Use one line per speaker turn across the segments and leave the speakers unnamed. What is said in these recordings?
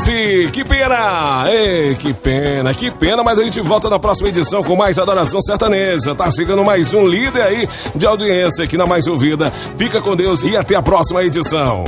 Esse, que pena! Ei, que pena, mas a gente volta na próxima edição com mais Adoração Sertaneja. Tá chegando mais um líder aí de audiência aqui na Mais Ouvida. Fica com Deus e até a próxima edição.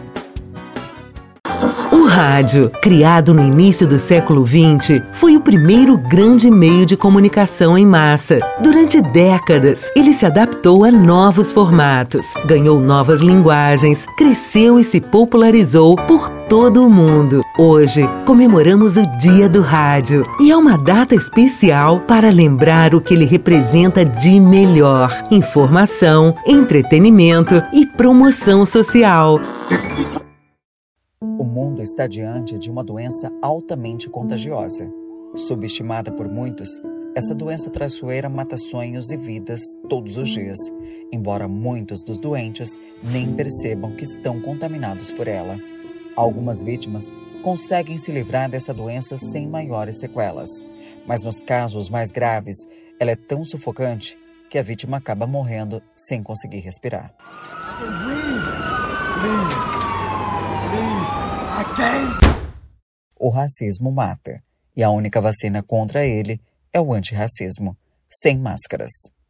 O rádio, criado no início do século XX, foi o primeiro grande meio de comunicação em massa. Durante décadas, ele se adaptou a novos formatos, ganhou novas linguagens, cresceu e se popularizou por todo o mundo. Hoje, comemoramos o Dia do Rádio e é uma data especial para lembrar o que ele representa de melhor: informação, entretenimento e promoção social.
O mundo está diante de uma doença altamente contagiosa. Subestimada por muitos, essa doença traiçoeira mata sonhos e vidas todos os dias, embora muitos dos doentes nem percebam que estão contaminados por ela. Algumas vítimas conseguem se livrar dessa doença sem maiores sequelas, mas nos casos mais graves, ela é tão sufocante que a vítima acaba morrendo sem conseguir respirar. O racismo mata, e a única vacina contra ele é o antirracismo, sem máscaras.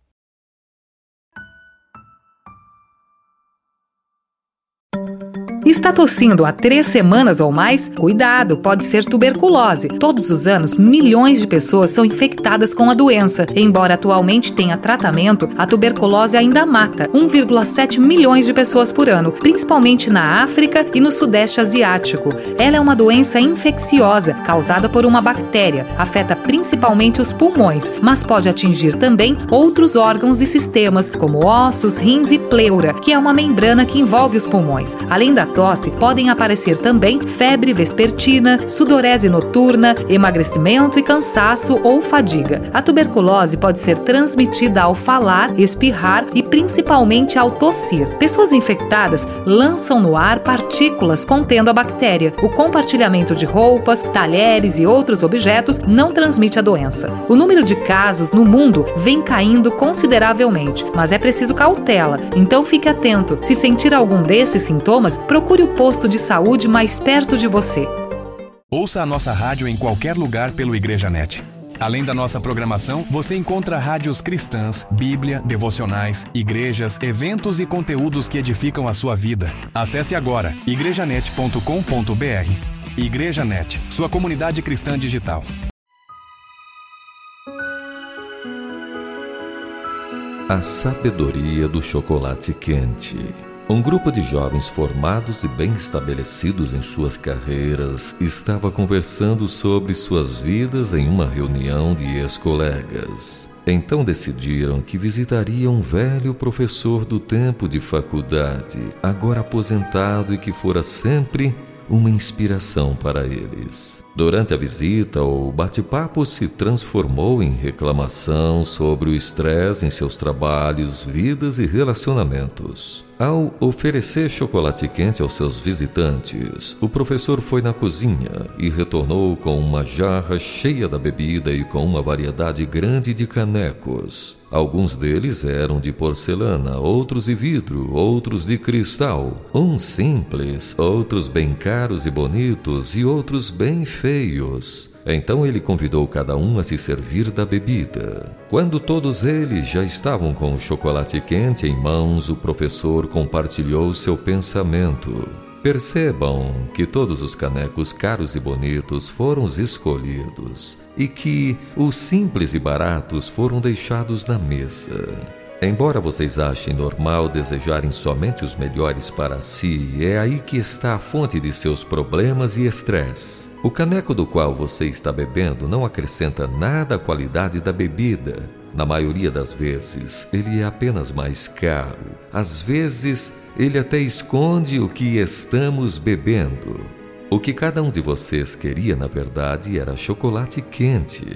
Está tossindo há 3 semanas ou mais? Cuidado, pode ser tuberculose. Todos os anos, milhões de pessoas são infectadas com a doença. Embora atualmente tenha tratamento, a tuberculose ainda mata 1,7 milhões de pessoas por ano, principalmente na África e no Sudeste Asiático. Ela é uma doença infecciosa, causada por uma bactéria. Afeta principalmente os pulmões, mas pode atingir também outros órgãos e sistemas, como ossos, rins e pleura, que é uma membrana que envolve os pulmões. Além da tosse, podem aparecer também febre vespertina, sudorese noturna, emagrecimento e cansaço ou fadiga. A tuberculose pode ser transmitida ao falar, espirrar e principalmente ao tossir. Pessoas infectadas lançam no ar partículas contendo a bactéria. O compartilhamento de roupas, talheres e outros objetos não transmite a doença. O número de casos no mundo vem caindo consideravelmente, mas é preciso cautela, então fique atento. Se sentir algum desses sintomas, procure o posto de saúde mais perto de você.
Ouça a nossa rádio em qualquer lugar pelo IgrejaNet. Além da nossa programação, você encontra rádios cristãs, Bíblia, devocionais, igrejas, eventos e conteúdos que edificam a sua vida. Acesse agora igrejanet.com.br. IgrejaNet, sua comunidade cristã digital.
A sabedoria do chocolate quente. Um grupo de jovens formados e bem estabelecidos em suas carreiras estava conversando sobre suas vidas em uma reunião de ex-colegas. Então decidiram que visitariam um velho professor do tempo de faculdade, agora aposentado e que fora sempre uma inspiração para eles. Durante a visita, o bate-papo se transformou em reclamação sobre o estresse em seus trabalhos, vidas e relacionamentos. Ao oferecer chocolate quente aos seus visitantes, o professor foi na cozinha e retornou com uma jarra cheia da bebida e com uma variedade grande de canecos. Alguns deles eram de porcelana, outros de vidro, outros de cristal, uns simples, outros bem caros e bonitos e outros bem feios. Então ele convidou cada um a se servir da bebida. Quando todos eles já estavam com o chocolate quente em mãos, o professor compartilhou seu pensamento. Percebam que todos os canecos caros e bonitos foram os escolhidos e que os simples e baratos foram deixados na mesa. Embora vocês achem normal desejarem somente os melhores para si, é aí que está a fonte de seus problemas e estresse. O caneco do qual você está bebendo não acrescenta nada à qualidade da bebida. Na maioria das vezes, ele é apenas mais caro. Às vezes, ele até esconde o que estamos bebendo. O que cada um de vocês queria, na verdade, era chocolate quente.